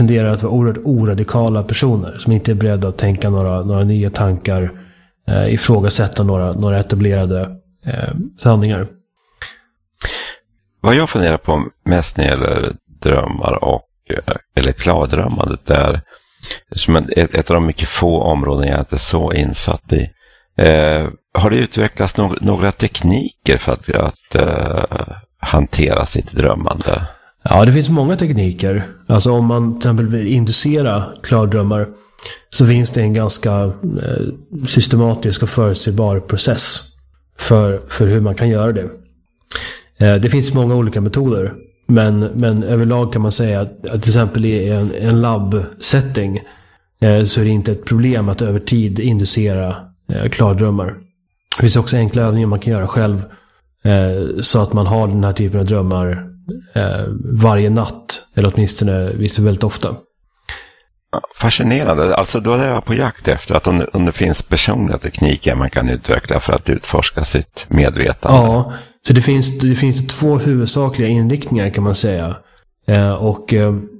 tenderar att vara oerhört oradikala personer som inte är beredda att tänka några nya tankar, ifrågasätta några etablerade sanningar. Vad jag funderar på mest när det gäller drömmar eller klardrömmande, där som ett av de mycket få områden jag inte är så insatt i. Har det utvecklats några tekniker för att hantera sitt drömmande? Ja, det finns många tekniker. Alltså om man till exempel vill inducera klardrömmar så finns det en ganska systematisk och förutsägbar process för hur man kan göra det. Det finns många olika metoder, men överlag kan man säga att till exempel i en labbsetting så är det inte ett problem att över tid inducera klardrömmar. Det finns också enkla övningar man kan göra själv så att man har den här typen av drömmar varje natt, eller åtminstone väldigt ofta. Fascinerande. Alltså då är jag på jakt efter att om det finns personliga tekniker man kan utveckla för att utforska sitt medvetande. Ja, så det finns två huvudsakliga inriktningar kan man säga. Och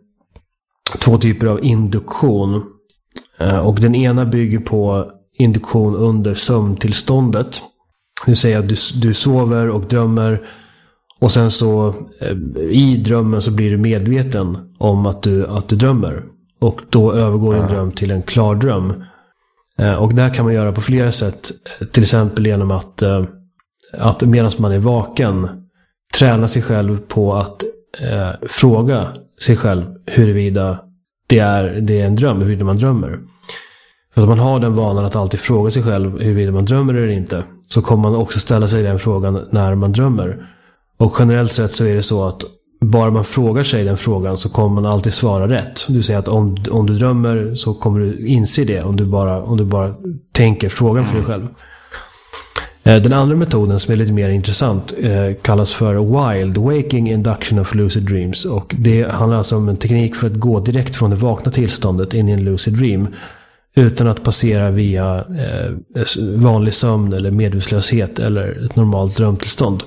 två typer av induktion. Och den ena bygger på induktion under sömntillståndet. Det vill säga att du sover och drömmer, och sen så i drömmen så blir du medveten om att du drömmer. Och då övergår en dröm till en klar dröm. Och det här kan man göra på flera sätt. Till exempel genom att medan man är vaken träna sig själv på att fråga sig själv huruvida det är en dröm, huruvida man drömmer. För att man har den vanan att alltid fråga sig själv huruvida man drömmer eller inte, så kommer man också ställa sig den frågan när man drömmer. Och generellt sett så är det så att bara man frågar sig den frågan så kommer man alltid svara rätt. Du säger att om du drömmer så kommer du inse det om du bara tänker frågan för dig själv. Den andra metoden som är lite mer intressant kallas för Wild Waking Induction of Lucid Dreams. Och det handlar alltså om en teknik för att gå direkt från det vakna tillståndet in i en lucid dream utan att passera via vanlig sömn eller medvetslöshet eller ett normalt drömtillstånd.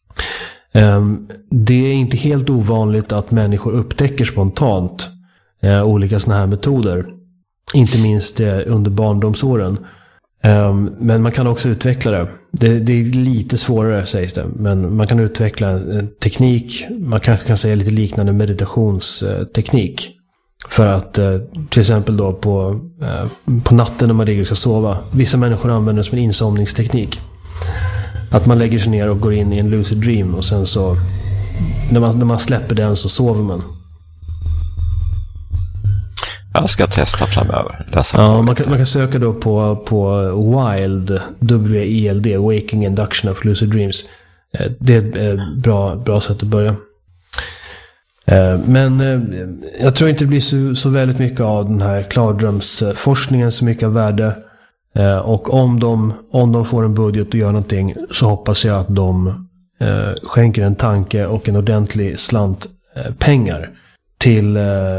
Det är inte helt ovanligt att människor upptäcker spontant olika såna här metoder, inte minst under barndomsåren. Men man kan också utveckla det. Det är lite svårare sägs det, men man kan utveckla en teknik, man kanske kan säga lite liknande meditationsteknik, för att till exempel då på natten när man ligger och ska sova. Vissa människor använder det som en insomningsteknik. Att man lägger sig ner och går in i en lucid dream, och sen så när man släpper den så sover man. Jag ska testa framöver. Ja, man kan söka då på Wild, W-I-L-D, Waking Induction of Lucid Dreams. Det är ett bra sätt att börja. Men jag tror inte det blir så väldigt mycket av den här klardrömsforskningen så mycket av värde. Och om de får en budget och gör någonting, så hoppas jag att de skänker en tanke och en ordentlig slant pengar till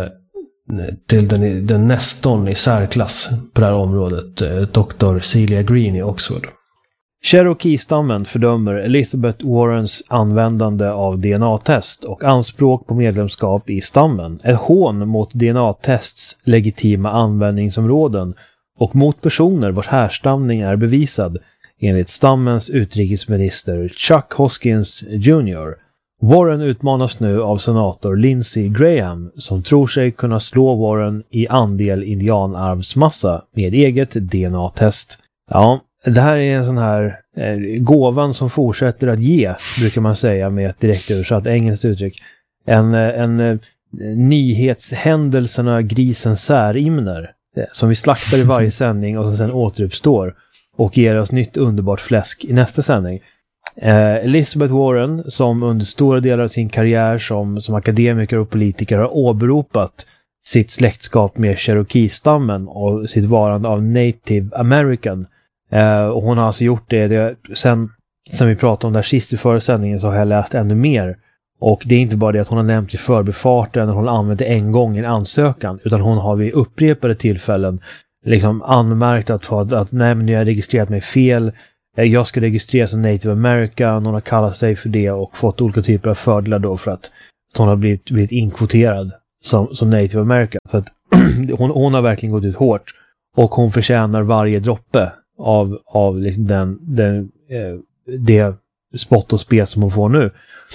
den nästan i särklass på det här området, Dr. Celia Green i Oxford. Cherokee-stammen fördömer Elizabeth Warrens användande av DNA-test och anspråk på medlemskap i stammen, ett hån mot DNA-tests legitima användningsområden och mot personer vars härstamning är bevisad, enligt stammens utrikesminister Chuck Hoskins Jr. Warren utmanas nu av senator Lindsey Graham, som tror sig kunna slå Warren i andel indianarvsmassa med eget DNA-test. Ja, det här är en sån här gåvan som fortsätter att ge, brukar man säga med ett direkt översatt engelskt uttryck. En nyhetshändelserna grisen särimner som vi slaktar i varje sändning och som sen återuppstår och ger oss nytt underbart fläsk i nästa sändning. Elizabeth Warren, som under stora delar av sin karriär som akademiker och politiker har åberopat sitt släktskap med Cherokee-stammen och sitt varande av Native American. Och hon har alltså gjort det sen vi pratade om det här sist i förra sändningen, så har jag läst ännu mer. Och det är inte bara det att hon har nämnt i förbifarten och hon har använt det en gång i en ansökan, utan hon har vid upprepade tillfällen liksom anmärkt att nej, men jag har registrerat mig fel. Jag ska registreras som Native American. Hon har kallat sig för det och fått olika typer av fördelar då för att hon har blivit inkvoterad som Native American. Så att hon har verkligen gått ut hårt. Och hon förtjänar varje droppe av liksom det spott och spel som hon får nu.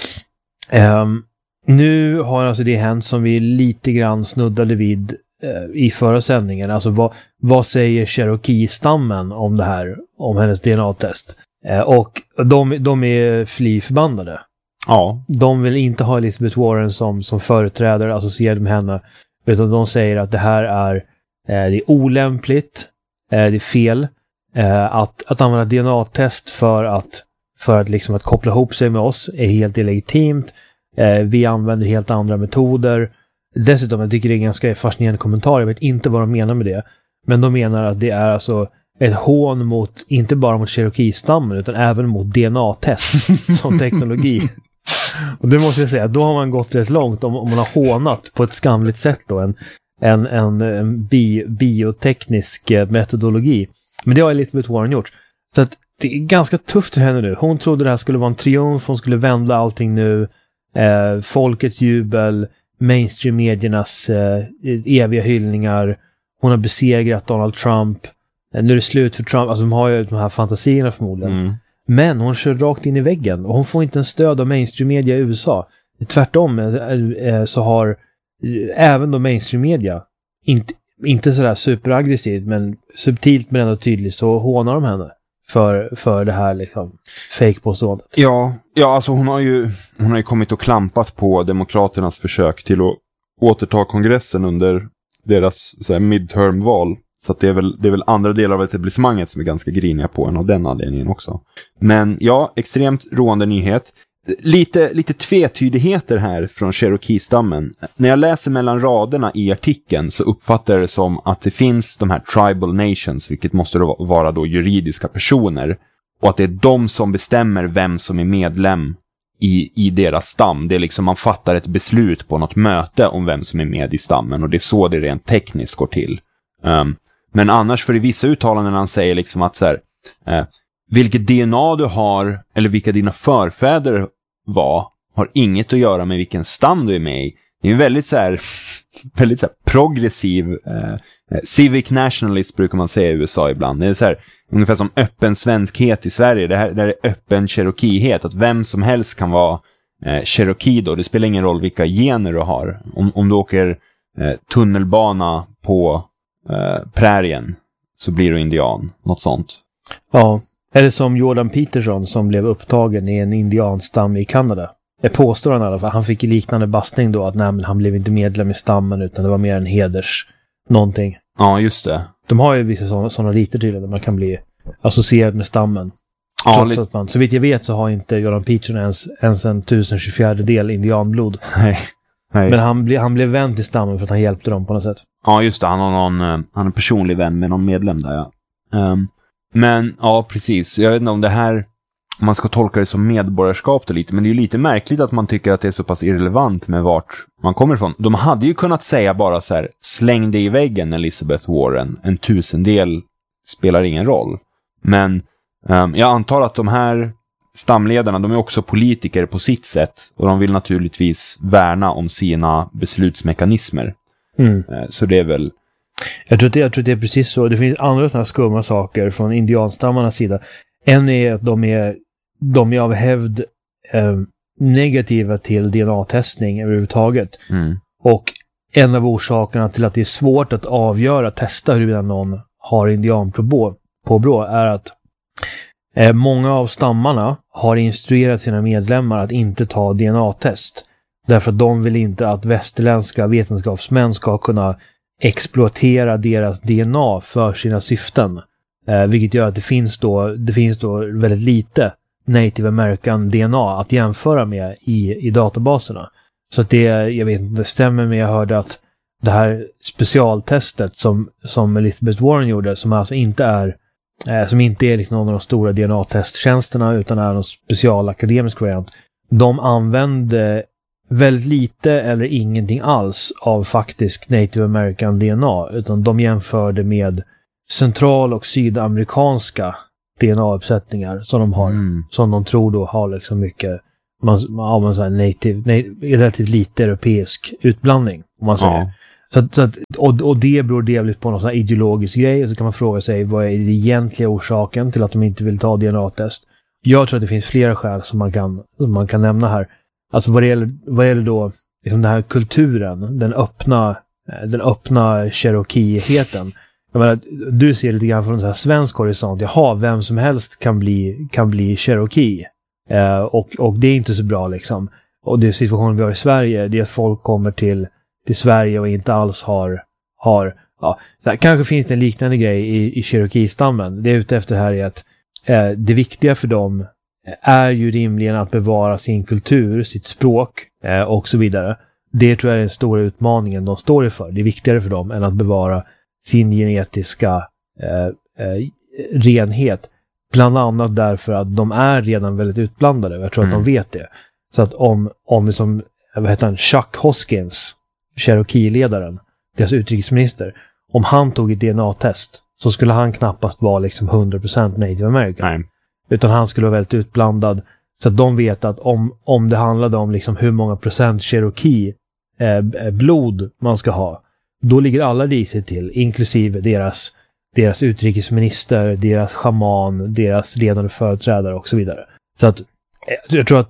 Nu har alltså det hänt som vi lite grann snuddade vid i förra sändningen. Alltså vad säger Cherokee-stammen om det här, om hennes DNA-test? Och de är fly förbannade. Ja. De vill inte ha Elizabeth Warren som företrädare associerad med henne, utan de säger att det här det är olämpligt, det är fel att använda DNA-test för att liksom att koppla ihop sig med oss är helt illegitimt. Vi använder helt andra metoder. Dessutom, jag tycker det är en ganska fascinerande kommentar. Jag vet inte vad de menar med det. Men de menar att det är alltså ett hån mot, inte bara mot Cherokee-stammen, utan även mot DNA-test som teknologi. Och det måste jag säga, då har man gått rätt långt om man har hånat på ett skamligt sätt då en bioteknisk metodologi. Men det har Elizabeth Warren gjort. Så att det är ganska tufft för henne nu. Hon trodde det här skulle vara en triumf, hon skulle vända allting nu. Folkets jubel, mainstream-mediernas eviga hyllningar. Hon har besegrat Donald Trump. Nu är det slut för Trump. Alltså de har ju de här fantasierna förmodligen. Men hon kör rakt in i väggen. Och hon får inte en stöd av mainstream-media i USA. Tvärtom så har även de mainstream-media inte sådär superaggressivt, men subtilt men ändå tydligt, så hånar de henne för det här liksom fake-påståendet. Ja, alltså hon har ju kommit och klampat på demokraternas försök till att återta kongressen under deras midterm-val. Så att det är väl andra delar av etablissemanget som är ganska griniga på en av den anledningen också. Men ja, extremt roande nyhet. Lite tvetydigheter här från Cherokee-stammen. När jag läser mellan raderna i artikeln så uppfattar jag det som att det finns de här tribal nations, vilket måste då vara då juridiska personer. Och att det är de som bestämmer vem som är medlem i deras stam. Det är liksom, man fattar ett beslut på något möte om vem som är med i stammen. Och det är så det rent tekniskt går till. Men annars, för i vissa uttalanden han säger liksom att så här, vilket DNA du har eller vilka dina förfäder var har inget att göra med vilken stam du är med i. Det är en väldigt så här progressiv civic nationalist brukar man säga i USA ibland. Det är så här ungefär som öppen svenskhet i Sverige. Det här är öppen Cherokee-het, att vem som helst kan vara Cherokee då. Det spelar ingen roll vilka gener du har. Om du åker tunnelbana på prärien så blir du indian. Något sånt. Ja, eller som Jordan Peterson som blev upptagen i en indianstam i Kanada. Jag påstår han i alla fall. Han fick liknande bastning då, att han blev inte medlem i stammen utan det var mer en heders någonting. Ja, just det. De har ju vissa sådana riter till där man kan bli associerad med stammen. Ja, att man, så vitt jag vet så har inte Jordan Peterson ens en 1024-del indianblod. Nej. Men han blev vän till stammen för att han hjälpte dem på något sätt. Ja, just det. Han är en personlig vän med någon medlem där, ja. Men, ja, precis. Jag vet inte om det här, om man ska tolka det som medborgarskap då lite, men det är ju lite märkligt att man tycker att det är så pass irrelevant med vart man kommer ifrån. De hade ju kunnat säga bara så här, släng dig i väggen Elizabeth Warren, en 1000-del spelar ingen roll. Men jag antar att de här stamledarna, de är också politiker på sitt sätt, och de vill naturligtvis värna om sina beslutsmekanismer. Så det är väl... Jag tror att det är precis så. Det finns andra sådana skumma saker från indianstammarnas sida. En är att de är av hävd negativa till DNA-testning överhuvudtaget. Och en av orsakerna till att det är svårt att testa huruvida någon har indianpåbrå är att många av stammarna har instruerat sina medlemmar att inte ta DNA-test. Därför att de vill inte att västerländska vetenskapsmän ska kunna exploatera deras DNA för sina syften. Vilket gör att det finns då väldigt lite Native American DNA att jämföra med i databaserna. Så att jag vet inte, det stämmer, men jag hörde att det här specialtestet som Elizabeth Warren gjorde, som alltså inte är liksom någon av de stora DNA-testtjänsterna utan är någon special akademisk variant. De använde väldigt lite eller ingenting alls av faktisk Native American DNA, utan de jämförde med central- och sydamerikanska DNA-uppsättningar som de har, som de tror då har liksom mycket, man så här native, relativt lite europeisk utblandning. om man säger. Och det beror delvis på någon sån här ideologisk grej, och så kan man fråga sig vad är den egentliga orsaken till att de inte vill ta DNA-test. Jag tror att det finns flera skäl som man kan nämna här. Alltså vad gäller då liksom den här kulturen, den öppna Cherokee-heten. Jag menar, du ser lite grann från en sån här svensk horisont. Jaha, vem som helst kan bli Cherokee. Och det är inte så bra liksom. Och det är situationen vi har i Sverige, det är att folk kommer till Sverige och inte alls har så här, kanske finns det en liknande grej i Cherokee-stammen. Det är ute efter här är att det viktiga för dem är ju rimligen att bevara sin kultur, sitt språk och så vidare. Det tror jag är den stora utmaningen de står inför. Det är viktigare för dem än att bevara sin genetiska renhet. Bland annat därför att de är redan väldigt utblandade. Jag tror att de vet det. Så att om liksom, vad heter han, Chuck Hoskins, Cherokee-ledaren, deras utrikesminister, om han tog ett DNA-test så skulle han knappast vara liksom 100% Native American. Nej. Utan han skulle vara väldigt utblandad. Så att de vet att om det handlade om liksom hur många procent Cherokee blod man ska ha, då ligger alla risigt till, inklusive deras utrikesminister, deras shaman, deras ledande företrädare och så vidare. Så att jag tror att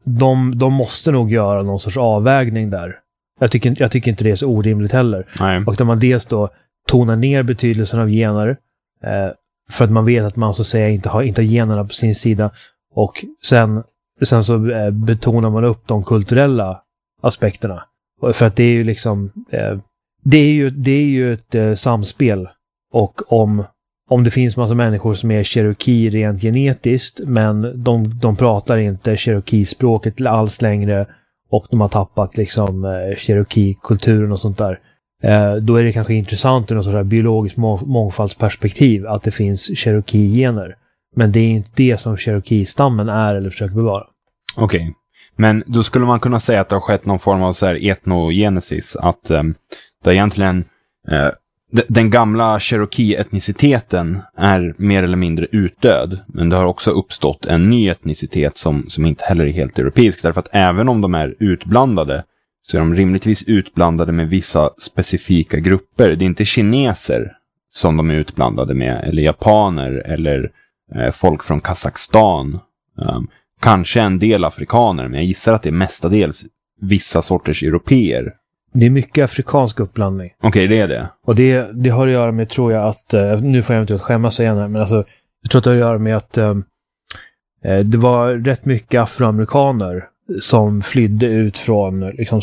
de måste nog göra någon sorts avvägning där. Jag tycker inte det är så orimligt heller. Nej. Och där man dels då tonar ner betydelsen av gener för att man vet att man så att säga inte har generna på sin sida, och sen så betonar man upp de kulturella aspekterna. För att det är ju liksom det är ju ett samspel, och om det finns massa människor som är Cherokee rent genetiskt, men de pratar inte Cherokee-språket alls längre, och de har tappat liksom Cherokee-kulturen och sånt där. Då är det kanske intressant ur något sådär biologiskt mångfaldsperspektiv att det finns Cherokee-gener. Men det är inte det som Cherokee-stammen är eller försöker bevara. Okej. Men då skulle man kunna säga att det har skett någon form av så här etnogenesis. Att det egentligen den gamla Cherokee-etniciteten är mer eller mindre utdöd. Men det har också uppstått en ny etnicitet som inte heller är helt europeisk. Därför att även om de är utblandade så är de rimligtvis utblandade med vissa specifika grupper. Det är inte kineser som de är utblandade med, eller japaner, eller folk från Kazakstan. Kanske en del afrikaner, men jag gissar att det är mestadels vissa sorters europeer. Det är mycket afrikansk uppblandning. Okej, det är det. Och det har att göra med, tror jag, att nu får jag inte skämmas igen här, men alltså, jag tror att det har att göra med att det var rätt mycket afroamerikaner som flydde ut från liksom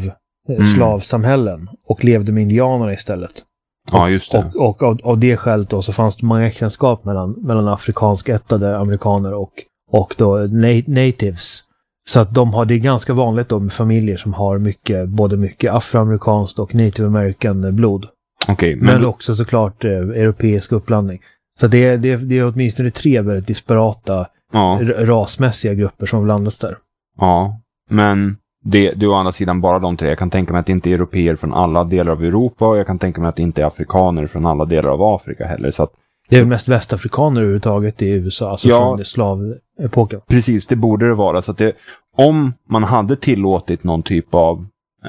slavsamhällen och levde med indianerna istället. Ja, just det. Och av det skälet då så fanns det många äktenskap mellan afrikansk ättade amerikaner och då natives. Så att det är ganska vanligt då med familjer som har både mycket afroamerikanskt och native american blod. Okay, men också såklart europeisk uppblandning. Så det är åtminstone 3 väldigt disparata rasmässiga grupper som blandas där. Ja, men det är å andra sidan bara de 3. Jag kan tänka mig att det inte är europeer från alla delar av Europa, och jag kan tänka mig att det inte är afrikaner från alla delar av Afrika heller. Så att det är mest västafrikaner överhuvudtaget i USA, alltså från slavepoken. Precis, det borde det vara. Så att om man hade tillåtit någon typ av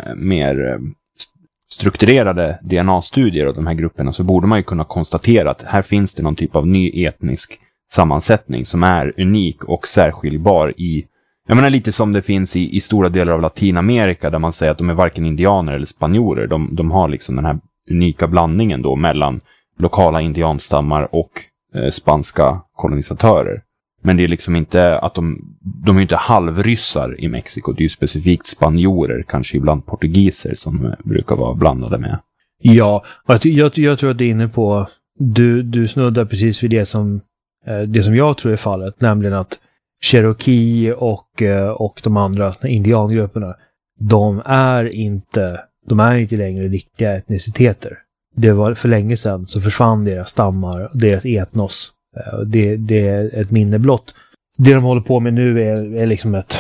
mer strukturerade DNA-studier av de här grupperna, så borde man ju kunna konstatera att här finns det någon typ av ny etnisk sammansättning som är unik och särskiljbar i, jag menar lite som det finns i stora delar av Latinamerika, där man säger att de är varken indianer eller spanjorer. De har liksom den här unika blandningen då mellan lokala indianstammar och spanska kolonisatörer. Men det är liksom inte att de är inte halvryssar i Mexiko. Det är ju specifikt spanjorer, kanske ibland portugiser, som brukar vara blandade med. Ja, jag tror att det är inne på, du snuddar precis vid det som jag tror är fallet, nämligen att Cherokee och de andra indiangrupperna, de är inte längre riktiga etniciteter. Det var för länge sedan så försvann deras stammar, deras etnos. Det är ett minne blott. Det de håller på med nu är liksom ett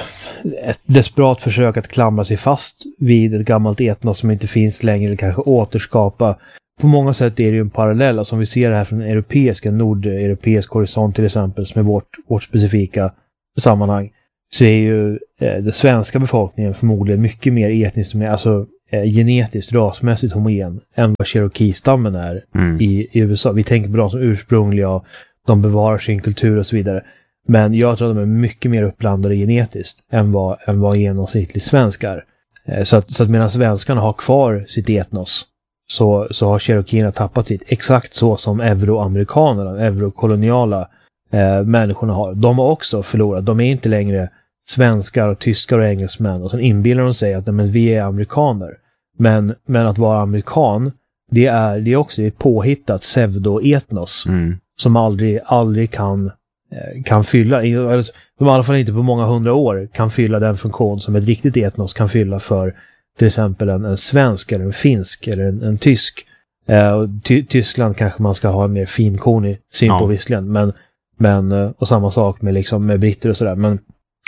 desperat försök att klamra sig fast vid ett gammalt etnos som inte finns längre, eller kanske återskapa. På många sätt är det ju en parallell, alltså om vi ser det här från en nordeuropeisk horisont till exempel, som är vårt specifika sammanhang, så är ju den svenska befolkningen förmodligen mycket mer etniskt, alltså genetiskt, rasmässigt homogen än vad Cherokee-stammen är i USA. Vi tänker på dem som ursprungliga och de bevarar sin kultur och så vidare. Men jag tror att de är mycket mer uppblandade genetiskt än vad genomsnittlig svensk är. Så att medan svenskarna har kvar sitt etnos så har Cherokeerna tappat sitt, exakt så som euroamerikanerna, eurokoloniala människorna har. De har också förlorat. De är inte längre svenskar och tyskar och engelsmän. Och sen inbillar de sig att men, vi är amerikaner. Men att vara amerikan, det är också ett påhittat pseudoetnos som aldrig kan fylla, som i alla fall inte på många hundra år kan fylla den funktion som ett riktigt etnos kan fylla för till exempel en svensk eller en finsk eller en tysk. Tyskland kanske man ska ha en mer finkornig syn på visserligen, men och samma sak med liksom med britter och sådär, men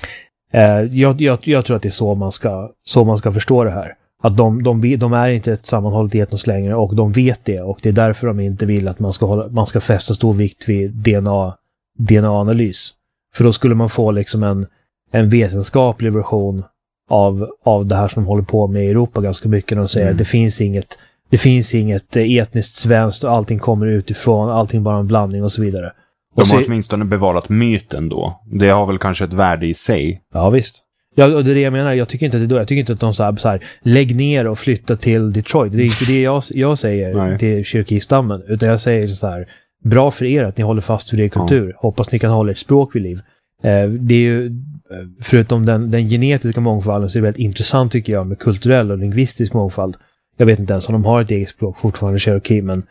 jag tror att det är så man ska förstå det här. Att de är inte ett sammanhållet etnos längre och de vet det, och det är därför de inte vill att man ska fästa stor vikt vid DNA-analys. För då skulle man få liksom en vetenskaplig version av det här som de håller på med i Europa ganska mycket, när de säger att det finns inget etniskt svenskt och allting kommer utifrån, allting bara en blandning och så vidare. De har åtminstone bevarat myten då. Det har väl kanske ett värde i sig. Ja, visst. Ja, och det är det jag menar. Jag tycker inte att de så här lägg ner och flytta till Detroit. Det är inte det jag säger till Cherokee-stammen. Utan jag säger så här, bra för er att ni håller fast vid er kultur. Ja. Hoppas ni kan hålla ert språk vid liv. Det är ju, förutom den genetiska mångfalden, så är det väldigt intressant tycker jag med kulturell och lingvistisk mångfald. Jag vet inte ens om de har ett eget språk fortfarande, Cherokee, men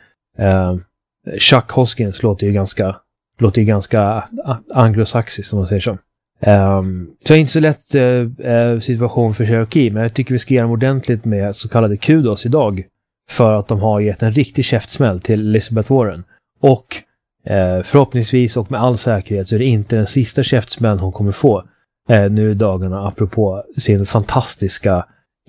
Chuck Hoskins låter ju ganska anglosaxiskt, som man säger så. Så inte så lätt situation för Cherokee, men jag tycker vi ska ge dem ordentligt med så kallade kudos idag för att de har gett en riktig käftsmäll till Elizabeth Warren. Och förhoppningsvis och med all säkerhet så är det inte den sista käftsmäll hon kommer få nu i dagarna, apropå sin fantastiska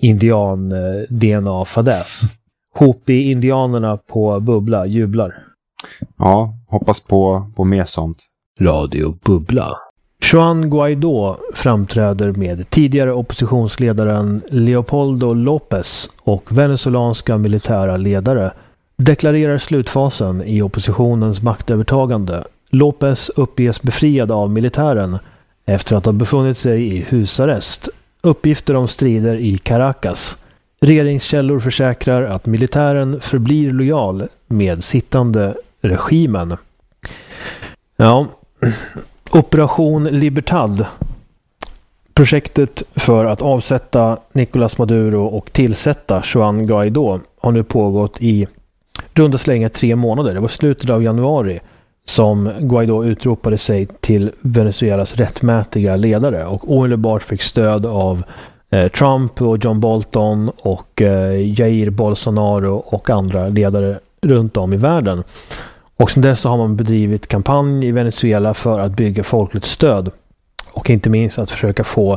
indian-DNA-fadäs. Hopi-indianerna på Bubbla jublar. Ja, hoppas på mer sånt. Radio Bubbla. Juan Guaidó framträder med tidigare oppositionsledaren Leopoldo López och venezuelanska militära ledare deklarerar slutfasen i oppositionens maktövertagande. López uppges befriad av militären efter att ha befunnit sig i husarrest. Uppgifter om strider i Caracas. Regeringskällor försäkrar att militären förblir lojal med sittande regimen. Ja, Operation Libertad. Projektet för att avsätta Nicolás Maduro och tillsätta Juan Guaidó har nu pågått i runda slänga 3 månader. Det var slutet av januari som Guaidó utropade sig till Venezuelas rättmätiga ledare och omedelbart fick stöd av Trump och John Bolton och Jair Bolsonaro och andra ledare runt om i världen. Och sedan dess så har man bedrivit kampanj i Venezuela för att bygga folkligt stöd och inte minst att försöka få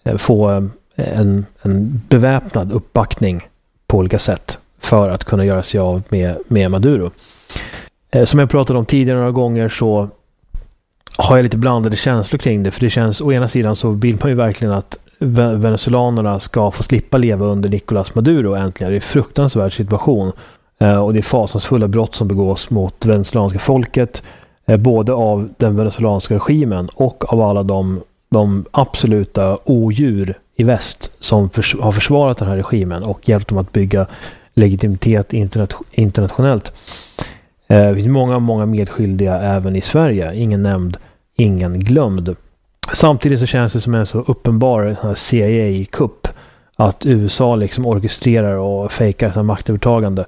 en beväpnad uppbackning på olika sätt för att kunna göra sig av med Maduro. Som jag pratade om tidigare några gånger så har jag lite blandade känslor kring det, för det känns, å ena sidan så vill man ju verkligen att venezuelanerna ska få slippa leva under Nicolás Maduro äntligen. Det är en fruktansvärd situation och det är fasansfulla brott som begås mot det venezuelanska folket, både av den venezuelanska regimen och av alla de absoluta odjur i väst som har försvarat den här regimen och hjälpt dem att bygga legitimitet internationellt. Det finns många medskyldiga även i Sverige. Ingen nämnd, ingen glömd. Samtidigt så känns det som en så uppenbar CIA-kupp att USA liksom orkestrerar och fejkar ett maktövertagande.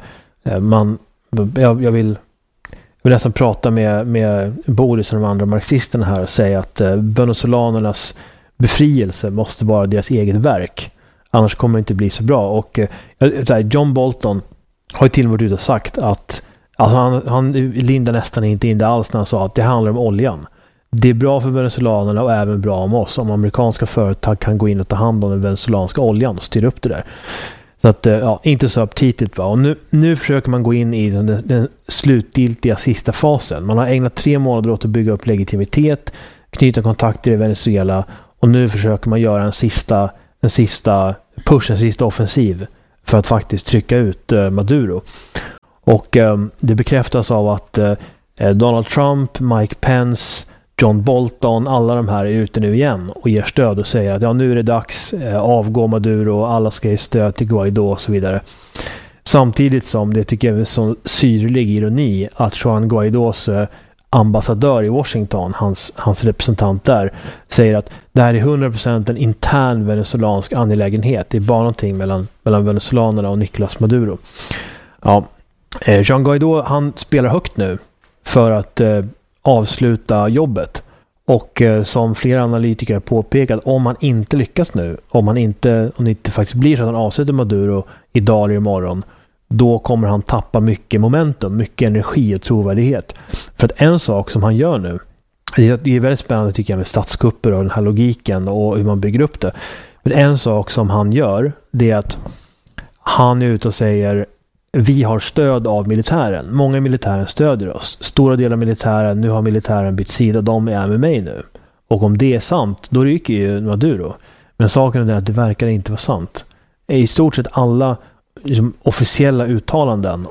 Jag vill nästan prata med Boris och de andra marxisterna här och säga att venezuelanernas befrielse måste vara deras eget verk. Annars kommer det inte bli så bra. Och John Bolton har ju till och med ut och sagt att alltså han lindar nästan inte in det alls när han sa att det handlar om oljan. Det är bra för venezuelanerna och även bra om oss om amerikanska företag kan gå in och ta hand om den venezuelanska oljan och styra upp det där. Så att, inte så aptitligt va. Och nu försöker man gå in i den slutgiltiga sista fasen. Man har ägnat 3 månader åt att bygga upp legitimitet, knyta kontakter i Venezuela och nu försöker man göra en sista push, en sista offensiv för att faktiskt trycka ut Maduro. Och det bekräftas av att Donald Trump, Mike Pence, John Bolton, alla de här är ute nu igen och ger stöd och säger att ja, nu är det dags, avgå Maduro och alla ska ge stöd till Guaidó och så vidare. Samtidigt som det tycker jag är en sån syrlig ironi att Juan Guaidós ambassadör i Washington, hans representant där, säger att det här är 100% en intern venezuelansk angelägenhet. Det är bara någonting mellan venezolanerna och Nicolás Maduro. Ja, Juan Guaidó, han spelar högt nu för att avsluta jobbet. Och som flera analytiker påpekat, om han inte lyckas nu, om det inte faktiskt blir så att han avslutar Maduro idag eller imorgon, då kommer han tappa mycket momentum, mycket energi och trovärdighet. För att en sak som han gör nu, det är väldigt spännande tycker jag med statskupper och den här logiken och hur man bygger upp det. Men en sak som han gör, det är att han är ute och säger vi har stöd av militären. Många militären stödjer oss. Stora delar av militären, nu har militären bytt sida, de är med mig nu. Och om det är sant, då ryker ju Maduro. Men saken är att det verkar inte vara sant. I stort sett alla liksom, officiella uttalanden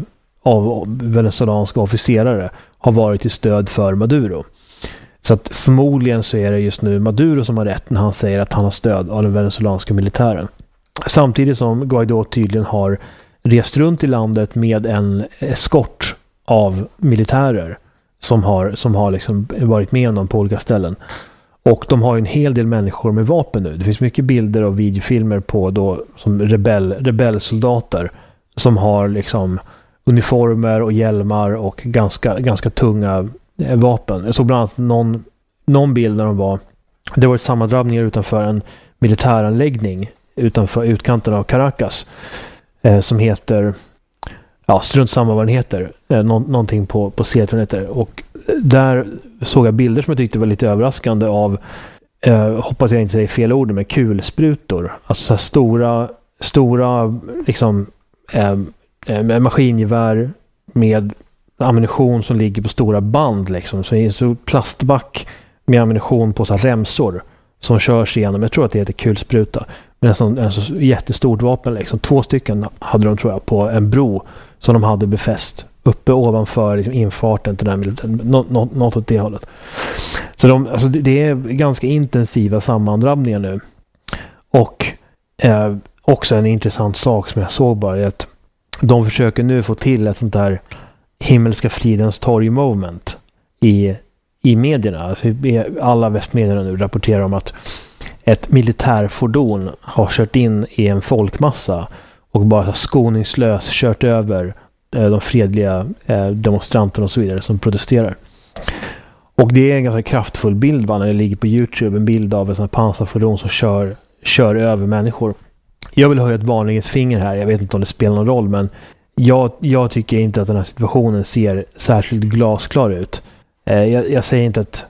av venezuelanska officerare har varit till stöd för Maduro. Så att förmodligen så är det just nu Maduro som har rätt när han säger att han har stöd av den venezuelanska militären. Samtidigt som Guaidó tydligen har rest runt i landet med en eskort av militärer som har liksom varit med honom på olika ställen. Och de har ju en hel del människor med vapen nu. Det finns mycket bilder och videofilmer på då som rebellsoldater som har liksom uniformer och hjälmar och ganska tunga vapen. Jag såg bland annat någon bild när det var sammandrabbningar utanför en militäranläggning utanför utkanten av Caracas som heter strunt samma vad den heter. Någonting på C-tron heter. Och där såg jag bilder som jag tyckte var lite överraskande av hoppas jag inte säger fel ord, men kulsprutor. Alltså så här stora liksom maskingevär med ammunition som ligger på stora band liksom. Så det är en så plastback med ammunition på så här remsor som körs igenom. Jag tror att det heter kulspruta. Men en så jättestort vapen liksom. 2 stycken hade de tror jag på en bro som de hade befäst uppe ovanför liksom, infarten till den här militären. Något åt det hållet. Så det är ganska intensiva sammandrabbningar nu. Och också en intressant sak som jag såg bara är att de försöker nu få till ett sånt där himmelska fridens torg-moment i medierna. Alltså, alla västmedierna nu rapporterar om att ett militärfordon har kört in i en folkmassa och bara skoningslöst kört över de fredliga demonstranterna och så vidare som protesterar. Och det är en ganska kraftfull bild när det ligger på YouTube, en bild av ett sånt pansarfordon som kör över människor. Jag vill höja ett varningens finger här, jag vet inte om det spelar någon roll, men jag tycker inte att den här situationen ser särskilt glasklar ut. Jag säger inte att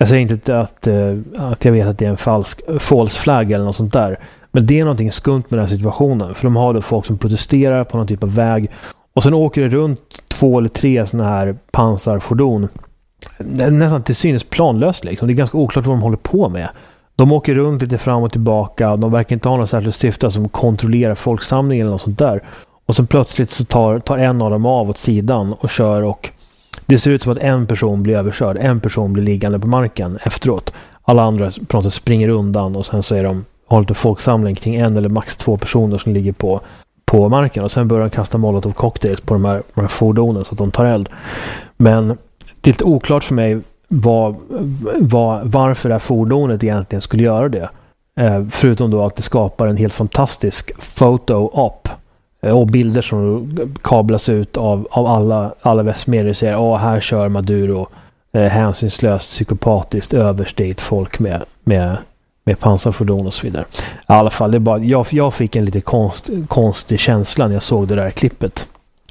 jag vet att det är en false flag eller något sånt där. Men det är någonting skumt med den här situationen. För de har då folk som protesterar på någon typ av väg. Och sen åker det runt 2 eller 3 såna här pansarfordon. Det är nästan till synes planlöst liksom. Det är ganska oklart vad de håller på med. De åker runt lite fram och tillbaka. De verkar inte ha något särskilt syfte som kontrollerar folksamlingen eller något sånt där. Och så plötsligt så tar en av dem av åt sidan och kör och det ser ut som att en person blir överkörd. En person blir liggande på marken efteråt. Alla andra på något sätt springer undan och sen så har lite folksamling kring 1 eller max 2 personer som ligger på marken. Och sen börjar de kasta molotov cocktails på de här fordonen så att de tar eld. Men det är lite oklart för mig varför det här fordonet egentligen skulle göra det. Förutom då att det skapar en helt fantastisk photo-op. Och bilder som kablas ut av alla västmedier och säger här kör Maduro hänsynslöst, psykopatiskt översteget folk med pansarfordon och så vidare. I alla fall, det är bara, jag fick en lite konstig känsla när jag såg det där klippet.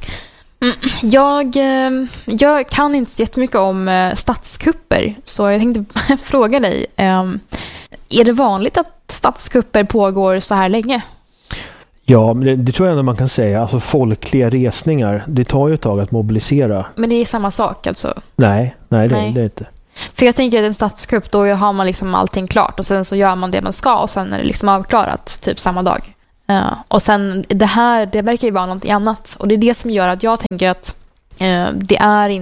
Jag kan inte så jättemycket om statskupper, så jag tänkte fråga dig, är det vanligt att statskupper pågår så här länge? Ja, men det tror jag ändå man kan säga. Alltså folkliga resningar, det tar ju ett tag att mobilisera. Men det är samma sak alltså? Nej. Det är inte. För jag tänker att en statskupp, då har man liksom allting klart och sen så gör man det man ska och sen är det liksom avklarat typ samma dag. Och sen det verkar ju vara något annat. Och det är det som gör att jag tänker att det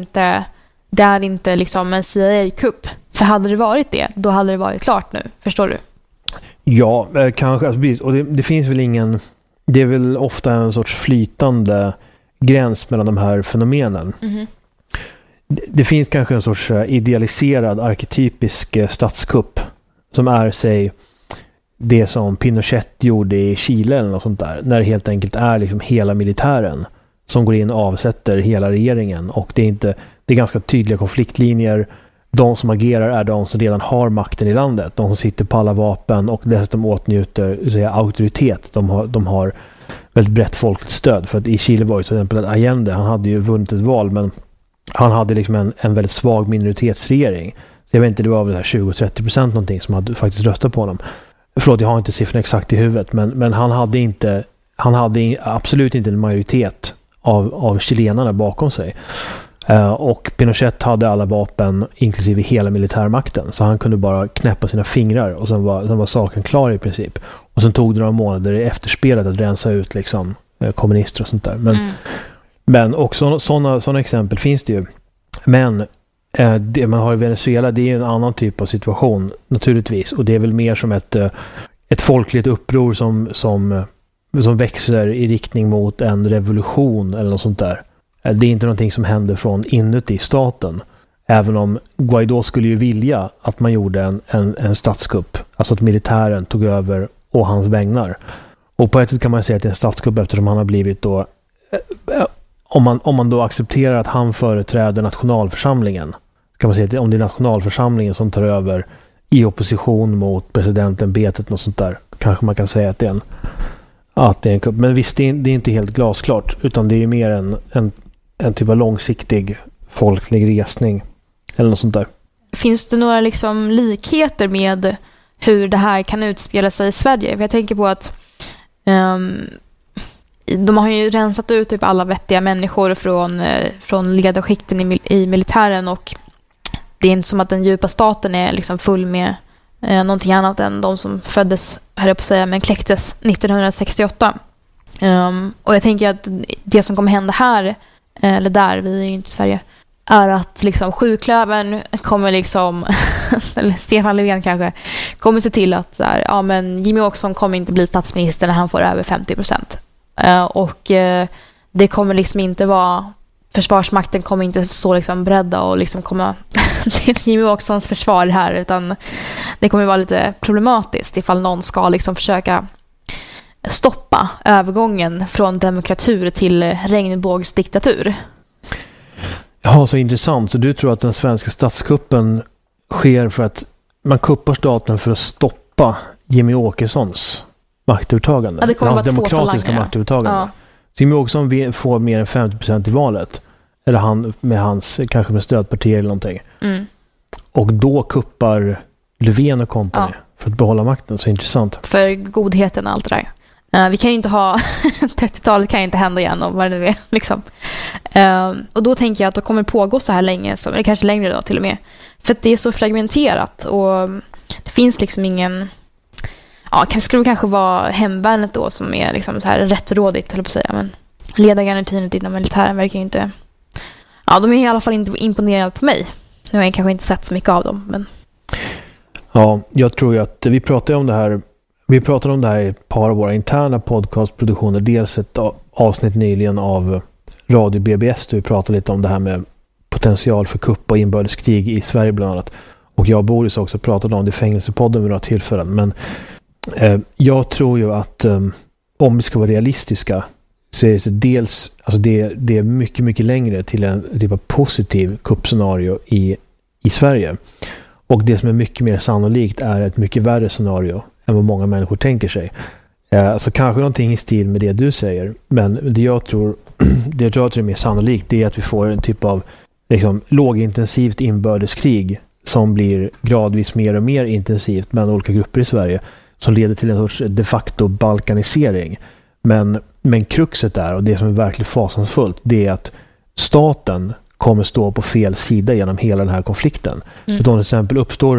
är inte liksom en CIA-kupp. För hade det varit det, då hade det varit klart nu. Förstår du? Ja, kanske. Alltså, och det finns väl ingen... Det är väl ofta en sorts flytande gräns mellan de här fenomenen. Mm-hmm. Det finns kanske en sorts idealiserad, arketypisk statskupp som är, säg, det som Pinochet gjorde i Chile eller något sånt där. När det helt enkelt är liksom hela militären som går in och avsätter hela regeringen. Och det är ganska tydliga konfliktlinjer. De som agerar är de som redan har makten i landet. De som sitter på alla vapen och dessutom åtnjuter auktoritet. De har väldigt brett folkligt stöd. För att i Chile var ju till exempel Allende, han hade ju vunnit ett val, men han hade liksom en väldigt svag minoritetsregering. Så jag vet inte, det var väl 20-30% någonting som hade faktiskt röstat på honom. Förlåt, jag har inte siffrorna exakt i huvudet, men han hade absolut inte en majoritet av chilenarna bakom sig. Och Pinochet hade alla vapen inklusive hela militärmakten, så han kunde bara knäppa sina fingrar och sen var saken klar i princip. Och sen tog det några månader i efterspelet att rensa ut liksom kommunister och sånt där. Men också sådana exempel finns det ju. Men det man har i Venezuela, det är ju en annan typ av situation naturligtvis, och det är väl mer som ett folkligt uppror som växer i riktning mot en revolution eller något sånt där. Det är inte någonting som händer från inuti staten. Även om Guaidó skulle ju vilja att man gjorde en statskupp. Alltså att militären tog över och hans vägnar. Och på ett sätt kan man säga att det är en statskupp eftersom han har blivit då... Om man då accepterar att han företräder nationalförsamlingen, kan man säga att om det är nationalförsamlingen som tar över i opposition mot presidentämbetet och sånt där, kanske man kan säga att det är en kupp. Men visst, det är inte helt glasklart, utan det är mer en typ av långsiktig folklig resning eller något sånt där. Finns det några liksom likheter med hur det här kan utspela sig i Sverige? För jag tänker på att de har ju rensat ut typ alla vettiga människor från ledarskikten i militären, och det är inte som att den djupa staten är liksom full med någonting annat än de som föddes, höll jag på att säga, men kläcktes 1968. Och jag tänker att det som kommer hända här, eller där, vi är ju inte i Sverige, är att liksom sjuklövern kommer liksom eller Stefan Löfven kanske kommer se till att så här, ja, men Jimmie Åkesson kommer inte bli statsminister när han får över 50%. Och det kommer liksom inte vara, Försvarsmakten kommer inte stå liksom beredda och liksom komma till Jimmie Åkessons försvar här, utan det kommer vara lite problematiskt ifall någon ska liksom försöka stoppa övergången från demokratur till regnbågsdiktatur. Ja, så intressant. Så du tror att den svenska statskuppen sker för att man kuppar staten för att stoppa Jimmie Åkessons maktövertagande? Ja, det kommer hans vara demokratiska maktövertagande. Ja. Så Jimmie Åkesson får mer än 50% i valet. Eller han med hans, kanske med stödpartier eller någonting. Mm. Och då kuppar Löfven och company för att behålla makten. Så intressant. För godheten och allt det där. Vi kan ju inte ha 30-talet kan ju inte hända igen, och vad det nu är liksom. Och då tänker jag att det kommer pågå så här länge, eller kanske längre då till och med, för att det är så fragmenterat och det finns liksom ingen, skulle kanske vara hemvärnet då som är liksom så här rättrådigt, eller på att säga, men ledargarnitinet inom militären verkar ju inte, de är i alla fall inte imponerade på mig. Nu har jag kanske inte sett så mycket av dem, men ja, jag tror ju att vi pratade om det här i ett par av våra interna podcastproduktioner. Dels ett avsnitt nyligen av Radio BBS där vi pratade lite om det här med potential för kupp och inbördeskrig i Sverige bland annat. Och jag och Boris också pratade om det i Fängelsepodden vid några tillfällen. Men jag tror ju att om vi ska vara realistiska så är det dels, alltså det är mycket, mycket längre till en typ av positiv kuppscenario i Sverige. Och det som är mycket mer sannolikt är ett mycket värre scenario än vad många människor tänker sig. Så kanske någonting i stil med det du säger. Men det jag tror är mer sannolikt, det är att vi får en typ av liksom, lågintensivt inbördeskrig som blir gradvis mer och mer intensivt mellan olika grupper i Sverige, som leder till en sorts de facto balkanisering. Men kruxet är, och det som är verkligen fasansfullt, det är att staten kommer stå på fel sida genom hela den här konflikten. För om till exempel uppstår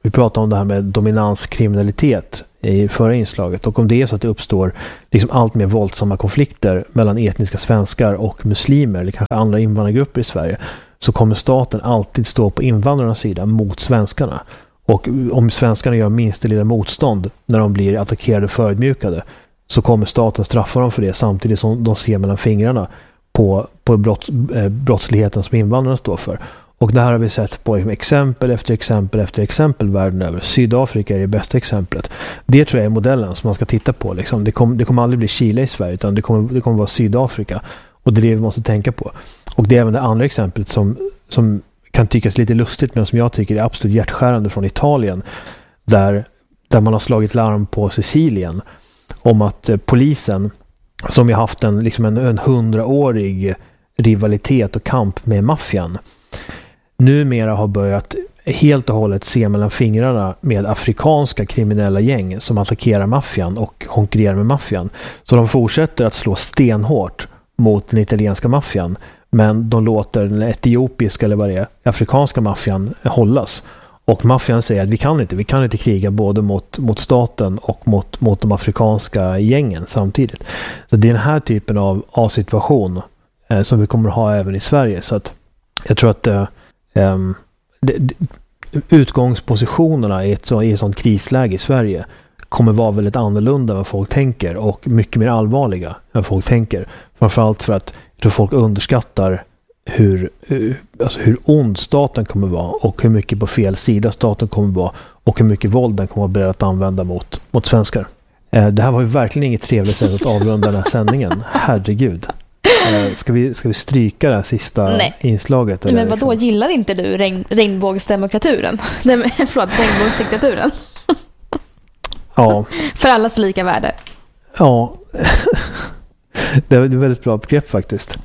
Vi pratade om det här med dominanskriminalitet i förra inslaget. Och om det är så att det uppstår liksom allt mer våldsamma konflikter mellan etniska svenskar och muslimer eller kanske andra invandrargrupper i Sverige, så kommer staten alltid stå på invandrarnas sida mot svenskarna. Och om svenskarna gör minsta lilla motstånd när de blir attackerade och förödmjukade, så kommer staten straffa dem för det, samtidigt som de ser mellan fingrarna på brottsligheten som invandrarna står för. Och det här har vi sett på exempel efter exempel efter exempel världen över. Sydafrika är det bästa exemplet. Det tror jag är modellen som man ska titta på. Liksom. Det kommer aldrig bli Chile i Sverige, utan det kommer vara Sydafrika. Och det är det vi måste tänka på. Och det är även det andra exemplet som kan tyckas lite lustigt, men som jag tycker är absolut hjärtskärande, från Italien. Där man har slagit larm på Sicilien om att polisen, som har haft en 100-årig rivalitet och kamp med maffian, numera har börjat helt och hållet se mellan fingrarna med afrikanska kriminella gäng som attackerar maffian och konkurrerar med maffian. Så de fortsätter att slå stenhårt mot den italienska maffian, men de låter den etiopiska eller vad det är, afrikanska maffian hållas. Och maffian säger att vi kan inte kriga både mot staten och mot de afrikanska gängen samtidigt. Så det är den här typen av situation som vi kommer att ha även i Sverige. Så att jag tror att utgångspositionerna i ett sånt krisläge i Sverige kommer vara väldigt annorlunda än vad folk tänker, och mycket mer allvarliga än vad folk tänker. Framförallt för att jag tror folk underskattar hur ond staten kommer vara, och hur mycket på fel sida staten kommer vara, och hur mycket våld den kommer vara beredd att använda mot svenskar. Det här var ju verkligen inget trevligt sätt att avrunda den här sändningen. Herregud. Ska vi stryka det här sista inslaget? Eller? Men vadå, gillar inte du regnbågsdemokraturen? Regnbågsdiktaturen? Ja. För allas lika värde. Ja. Det är ett väldigt bra begrepp faktiskt.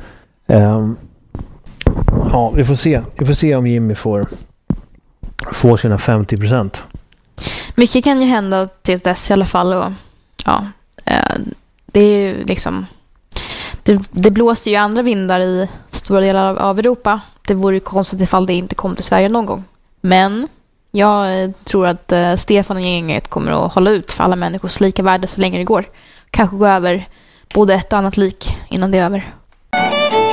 Ja, vi får se om Jimmy får sina 50%. Mycket kan ju hända tills dess i alla fall. Och, ja, det är ju liksom... Det blåser ju andra vindar i stora delar av Europa. Det vore ju konstigt ifall det inte kom till Sverige någon gång. Men jag tror att Stefan och gänget kommer att hålla ut för alla människors lika värde så länge det går. Kanske gå över både ett och annat lik innan det är över.